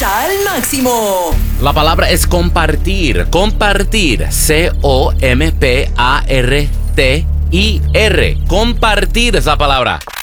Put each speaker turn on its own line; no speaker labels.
al máximo.
La palabra es compartir. Compartir. C-O-M-P-A-R-T-I-R. Compartir es la palabra.